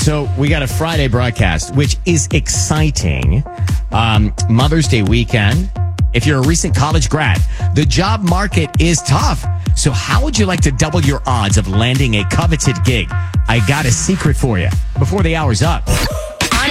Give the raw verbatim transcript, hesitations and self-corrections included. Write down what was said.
So we got a Friday broadcast, which is exciting. Um, Mother's Day weekend. If you're a recent college grad, the job market is tough. So how would you like to double your odds of landing a coveted gig? I got a secret for you before the hour's up.